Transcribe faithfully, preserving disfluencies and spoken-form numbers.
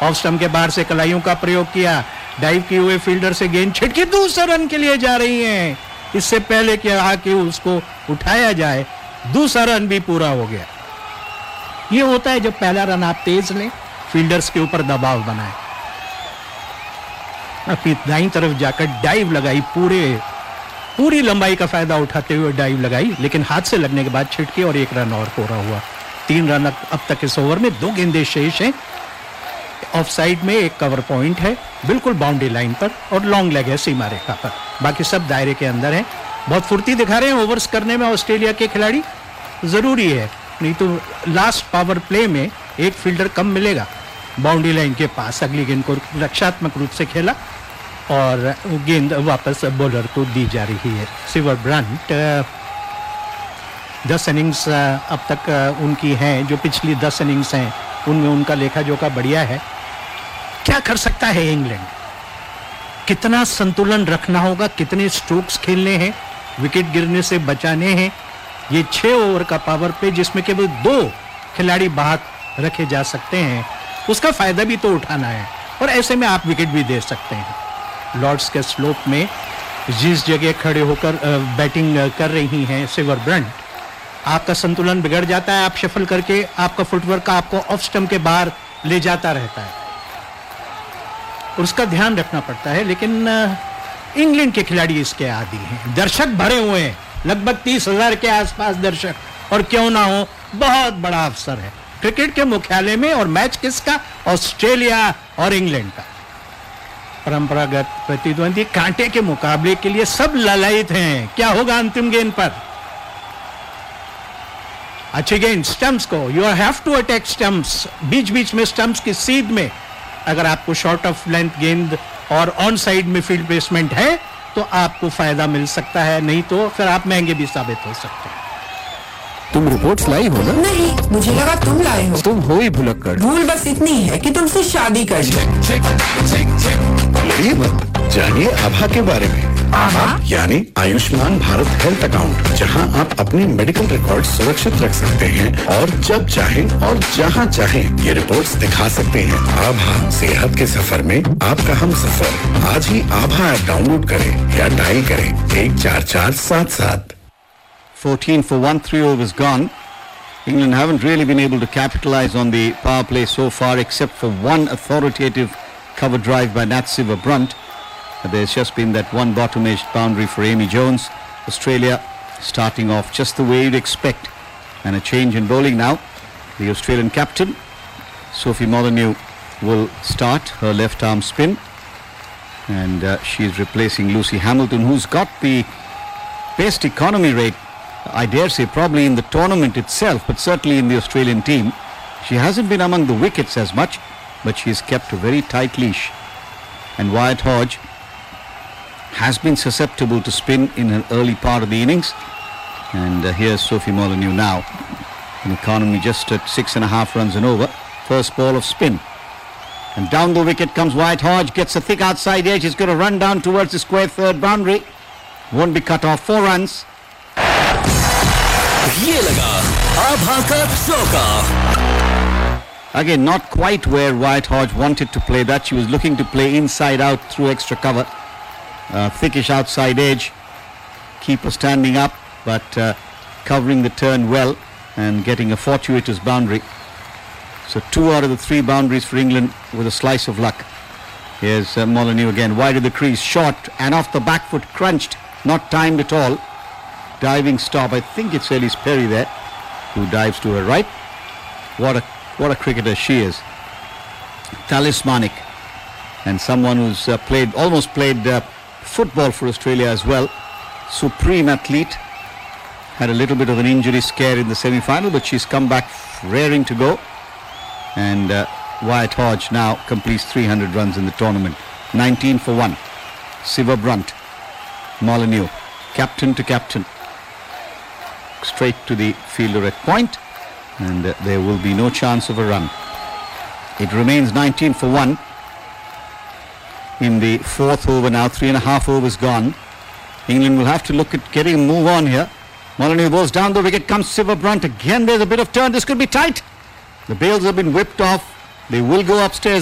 Off stump के बाहर से कलाइयों का प्रयोग किया, डाइव किए हुए फील्डर से गेंद छिटकी दूसरे रन के लिए जा रही है। इससे पहले क्या कि उसको उठाया जाए, दूसरा रन भी पूरा हो गया। ये होता है जब पहला रन आप तेज लें, फील्डर्स के ऊपर दबाव बनाए। अपनी दाईं तरफ जाकर डाइव लगाई, पूरे पूरी लंबाई का फायदा उठाते हुए डाइव लगाई, लेकिन हाथ से लगने के बाद छिटके और एक रन और पूरा हुआ। तीन रन अब तक इस ओवर में, दो गेंदें शेष हैं। ऑफ साइड में एक कवर पॉइंट है बिल्कुल बाउंड्री लाइन पर और लॉन्ग लेग है सीमा रेखा पर, बाकी सब दायरे के अंदर हैं। बहुत फुर्ती दिखा रहे हैं ओवर्स करने में ऑस्ट्रेलिया के खिलाड़ी, जरूरी है, नहीं तो लास्ट पावर प्ले में एक फील्डर कम मिलेगा। बाउंड्री लाइन के पास अगली गेंद को रक्षात्मक रूप से खेला और गेंद वापस बॉलर को दी जा रही है। सिल्वर ब्रंट दस इनिंग्स अब तक उनकी हैं, जो पिछली दस इनिंग्स हैं उनमें उनका लेखा जोखा बढ़िया है। क्या कर सकता है इंग्लैंड, कितना संतुलन रखना होगा, कितने स्ट्रोक्स खेलने हैं, विकेट गिरने से बचाने हैं। ये छह ओवर का पावर प्ले जिसमें केवल दो खिलाड़ी बाहर रखे जा सकते हैं, उसका फायदा भी तो उठाना है और ऐसे में आप विकेट भी दे सकते हैं। लॉर्ड्स के स्लोप में जिस जगह खड़े होकर बैटिंग कर रही हैं सिल्वर ब्रंट, आपका संतुलन बिगड़ जाता है। आप शफल करके आपका फुटवर्क आपको ऑफ स्टंप के बाहर ले जाता रहता है, उसका ध्यान रखना पड़ता है। लेकिन इंग्लैंड के खिलाड़ी इसके आदी हैं। दर्शक भरे हुए हैं, लगभग तीस हजार के आसपास दर्शक, और क्यों ना हो, बहुत बड़ा अवसर है क्रिकेट के मुख्यालय में। और मैच किसका? ऑस्ट्रेलिया और इंग्लैंड का। परंपरागत प्रतिद्वंदी कांटे के मुकाबले के लिए सब ललायित हैं। क्या होगा अंतिम गेंद पर? अच्छी गेंद स्टंप्स को, you have to attack stumps, बीच बीच में स्टंप्स की सीध में। अगर आपको शॉर्ट ऑफ लेंथ गेंद और ऑन साइड में फील्ड प्लेसमेंट है तो आपको फायदा मिल सकता है, नहीं तो फिर आप महंगे भी साबित हो सकते हैं। तुम रिपोर्ट्स लाई हो ना? नहीं, मुझे लगा तुम लाए हो। तुम हो ही भुलक्कड़। भूल बस इतनी है कि तुमसे शादी कर ली। लड़िए मत, जानिए आभा के बारे में। आभा यानी आयुष्मान भारत हेल्थ अकाउंट, जहां आप अपने मेडिकल रिकॉर्ड सुरक्षित रख सकते हैं और जब चाहें और जहां चाहें ये रिपोर्ट्स दिखा सकते हैं। आभा सेहत के सफर में आपका हम सफर। आज ही आभा ऐप डाउनलोड करें या डायल करें एक चार चार सात सात। fourteen for one, three overs gone. England haven't really been able to capitalize on the power play so far, except for one authoritative cover drive by Nat Siver Brunt. There's just been that one bottom-edged boundary for Amy Jones. Australia starting off just the way you'd expect. And a change in bowling now. The Australian captain, Sophie Molyneux, will start her left-arm spin. And uh, she's replacing Lucy Hamilton, who's got the best economy rate, I dare say, probably in the tournament itself, but certainly in the Australian team. She hasn't been among the wickets as much, but she's kept a very tight leash. And Wyatt Hodge has been susceptible to spin in an early part of the innings. And uh, here's Sophie Molyneux now. An economy just at six and a half runs and over. First ball of spin. And down the wicket comes Wyatt Hodge, gets a thick outside edge. He's going to run down towards the square third boundary. Won't be cut off. Four runs. ये लगा आभा का चौका. Again, not quite where Wyatt Hodge wanted to play that. She was looking to play inside out through extra cover. Uh, thickish outside edge. Keeper standing up, but uh, covering the turn well and getting a fortuitous boundary. So two out of the three boundaries for England with a slice of luck. Here's uh, Molyneux again, wide of the crease, short and off the back foot, crunched, not timed at all. Diving stop, I think it's Elise Perry there, who dives to her right. What a what a cricketer she is. Talismanic, and someone who's uh, played, almost played uh, football for Australia as well. Supreme athlete. Had a little bit of an injury scare in the semi-final, but she's come back raring to go. And uh, Wyatt Hodge now completes three hundred runs in the tournament. nineteen for one. Siver Brunt, Molyneux, captain to captain. Straight to the fielder at point, and uh, there will be no chance of a run. It remains nineteen for one in the fourth over now. Three and a half overs gone. England will have to look at getting a move on here. Molyneux goes down the wicket, comes Siver Brunt again. There's a bit of turn. This could be tight. The bails have been whipped off. They will go upstairs.